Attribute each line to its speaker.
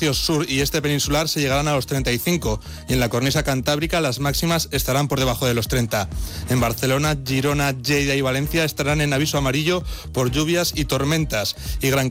Speaker 1: tercios sur y este peninsular se llegarán a los 35 y en la cornisa cantábrica las máximas estarán por debajo de los 30. En Barcelona, Girona, Lleida y Valencia estarán en aviso amarillo por lluvias y tormentas y Gran